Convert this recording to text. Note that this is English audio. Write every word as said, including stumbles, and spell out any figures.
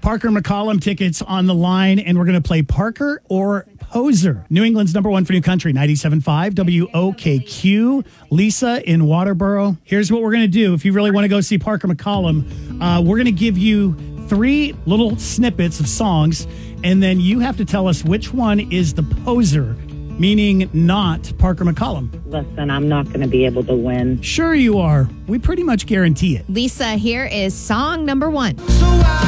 Parker McCollum tickets on the line, and we're going to play Parker or Poser. New England's number one for new country, ninety-seven point five W O K Q. Lisa in Waterboro. Here's what we're going to do. If you really want to go see Parker McCollum, uh, we're going to give you three little snippets of songs, and then you have to tell us which one is the poser, meaning not Parker McCollum. Listen, I'm not going to be able to win. Sure you are. We pretty much guarantee it. Lisa, here is song number one. So I